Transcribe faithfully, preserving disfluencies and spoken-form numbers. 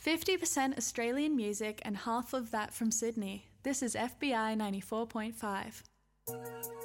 fifty percent Australian music and half of that from Sydney. This is F B I ninety-four point five.